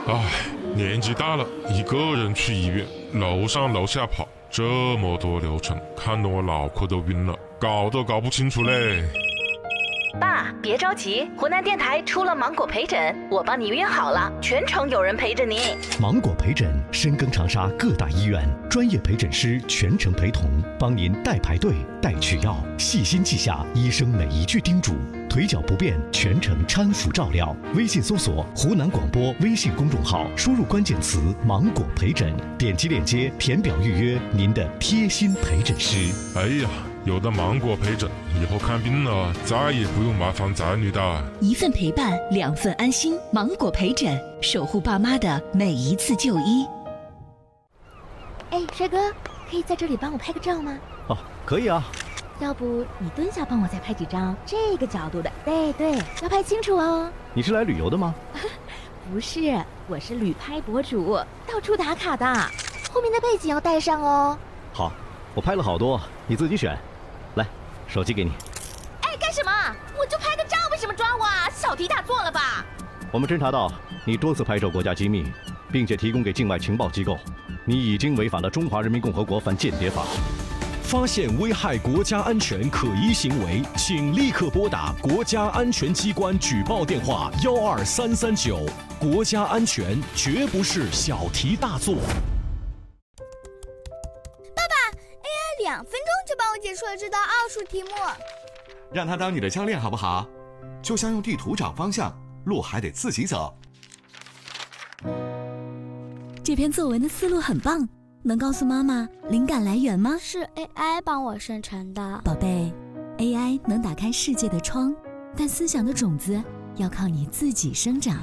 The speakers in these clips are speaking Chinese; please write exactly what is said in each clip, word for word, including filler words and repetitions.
唉，年纪大了，一个人去医院，楼上楼下跑，这么多流程，看得我脑壳都晕了，搞都搞不清楚嘞。 爸，别着急，湖南电台出了芒果陪诊，我帮你约好了，全程有人陪着你。 芒果陪诊深耕长沙各大医院，专业陪诊师全程陪同，帮您代排队、代取药，细心记下医生每一句叮嘱。腿脚不便，全程搀扶照料。微信搜索湖南广播微信公众号，输入关键词芒果陪诊，点击链接填表预约您的贴心陪诊师。 哎呀，有的芒果陪诊，以后看病了再也不用麻烦子女的。 一份陪伴，两份安心。芒果陪诊，守护爸妈的每一次就医。 哎，帅哥，可以在这里帮我拍个照吗？ 哦，可以啊。 要不你蹲下帮我再拍几张这个角度的。对对，要拍清楚哦。 你是来旅游的吗？ 不是，我是旅拍博主，到处打卡的。后面的背景要带上哦。 好，我拍了好多，你自己选。来，手机给你。 哎，干什么？我就拍个照，为什么抓我啊？小题大做了吧？ 我们侦查到你多次拍摄国家机密，并且提供给境外情报机构，你已经违反了《中华人民共和国反间谍法》。 发现危害国家安全可疑行为，请立刻拨打国家安全机关举报电话幺二三三九。国家安全绝不是小题大做。 爸爸 ，A I 两分钟就帮我解出了这道奥数题目。 让他当你的教练好不好？就像用地图找方向，路还得自己走。 这篇作文的思路很棒。能告诉妈妈灵感来源吗？ 是 A I 帮我生成的。 宝贝 ，A I 能打开世界的窗，但思想的种子要靠你自己生长。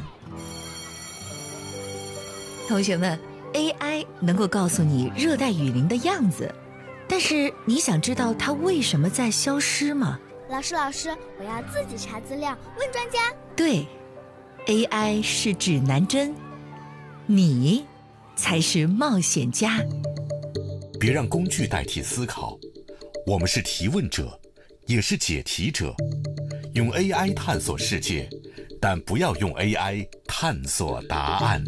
同学们 ，A I 能够告诉你热带雨林的样子，但是你想知道它为什么在消失吗？ 老师，老师，我要自己查资料，问专家。 对 ，A I 是指南针，你才是冒险家。 别让工具代替思考，我们是提问者，也是解题者。用 A I 探索世界，但不要用 A I 探索答案。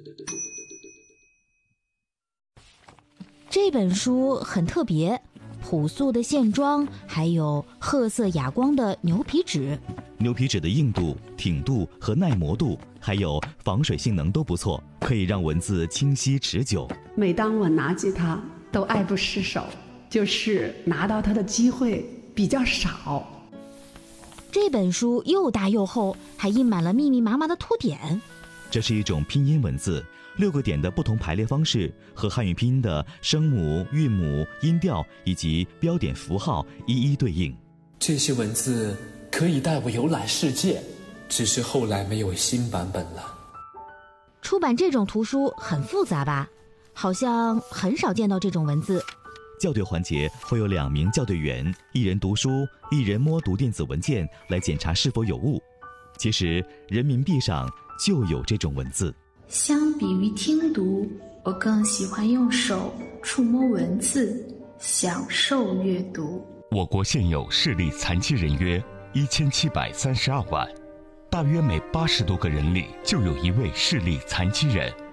这本书很特别，朴素的线装，还有褐色哑光的牛皮纸。 牛皮纸的硬度、挺度和耐磨度，还有防水性能都不错，可以让文字清晰持久。 每当我拿起它，都爱不释手，就是拿到它的机会比较少。 这本书又大又厚，还印满了密密麻麻的凸点。 这是一种拼音文字，六个点的不同排列方式和汉语拼音的声母、韵母、音调以及标点符号一一对应。 这些文字可以带我游览世界，只是后来没有新版本了。 出版这种图书很复杂吧？好像很少见到这种文字。 校对环节会有两名校对员，一人读书，一人摸读电子文件来检查是否有误。其实人民币上就有这种文字。 相比于听读，我更喜欢用手触摸文字，享受阅读。 我国现有视力残疾人约一千七百三十二万，大约每八十多个人里就有一位视力残疾人。